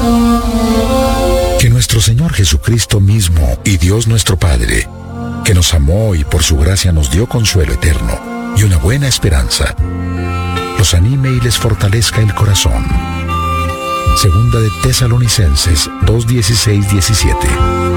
Que nuestro Señor Jesucristo mismo y Dios nuestro Padre, que nos amó y por su gracia nos dio consuelo eterno y una buena esperanza, los anime y les fortalezca el corazón. Segunda de Tesalonicenses 2:16-17.